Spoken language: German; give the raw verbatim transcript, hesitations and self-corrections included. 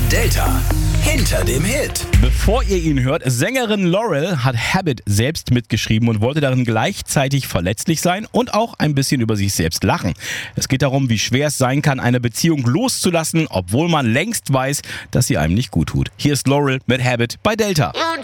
Delta hinter dem Hit. Bevor ihr ihn hört, Sängerin Laurel hat Habit selbst mitgeschrieben und wollte darin gleichzeitig verletzlich sein und auch ein bisschen über sich selbst lachen. Es geht darum, wie schwer es sein kann, eine Beziehung loszulassen, obwohl man längst weiß, dass sie einem nicht gut tut. Hier ist Laurel mit Habit bei Delta. Und